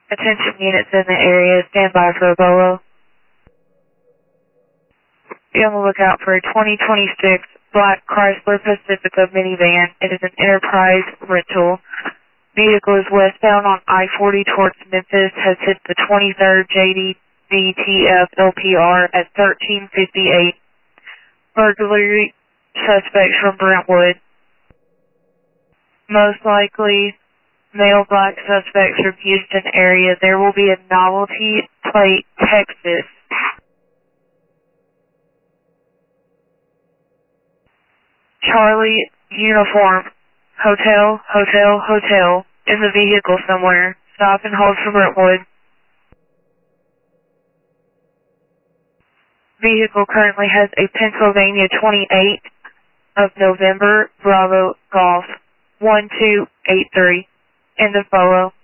Attention units in the area, stand by for a bolo. Be on the lookout for a 2026 black Chrysler Pacifica minivan. It is an enterprise rental. Vehicle is westbound on I-40 towards Memphis, has hit the 23rd JDBTF LPR at 1358. Burglary suspects from Brentwood. Most likely male black suspects from Houston area. There will be a novelty plate, Texas. Charlie, uniform, hotel, hotel, hotel, in the vehicle somewhere. Stop and hold for Brentwood. Vehicle currently has a Pennsylvania 28 of November, Bravo, Golf, 1283. End of bolo.